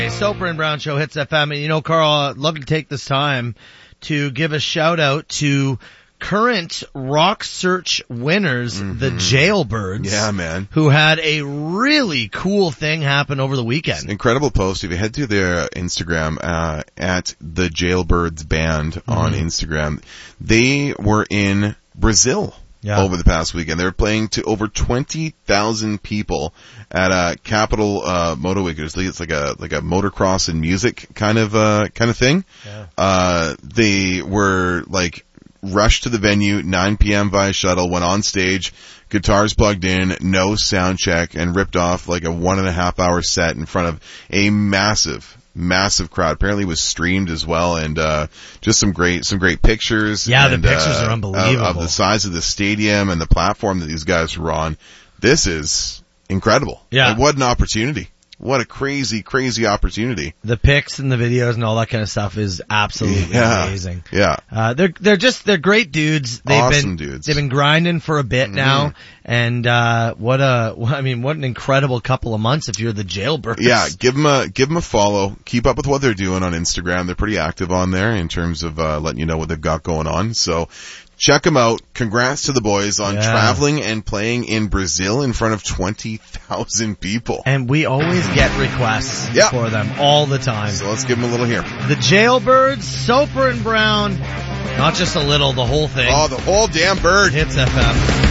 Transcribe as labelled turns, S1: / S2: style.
S1: Soper and Brown Show, Hits FM. And Carl, I'd love to take this time to give a shout out to current Rock Search winners, the Jailbirds.
S2: Yeah, man.
S1: Who had a really cool thing happen over the weekend.
S2: Incredible post. If you head to their Instagram, at the Jailbirds Band on Instagram, they were in Brazil. Yeah. Over the past weekend. They were playing to over 20,000 people at a Capital Motor Week. It's like a motocross and music kind of thing. Yeah. They were rushed to the venue, 9 p.m. via shuttle, went on stage, guitars plugged in, no sound check, and ripped off a 1.5 hour set in front of a massive crowd. Apparently it was streamed as well, and just some great pictures.
S1: Yeah, the pictures are unbelievable.
S2: Of the size of the stadium and the platform that these guys were on. This is incredible. Yeah. What an opportunity. What a crazy opportunity.
S1: The pics and the videos and all that kind of stuff is absolutely amazing.
S2: Yeah.
S1: They're great dudes.
S2: Awesome dudes.
S1: They've been grinding for a bit now. And, what an incredible couple of months if you're the Jailbirds.
S2: Yeah, give them a follow. Keep up with what they're doing on Instagram. They're pretty active on there in terms of, letting you know what they've got going on. So, check them out. Congrats to the boys on traveling and playing in Brazil in front of 20,000 people.
S1: And we always get requests for them all the time.
S2: So let's give them a little here.
S1: The Jailbirds, Soper and Brown. Not just a little, the whole thing.
S2: Oh, the whole damn bird.
S1: Hits FM.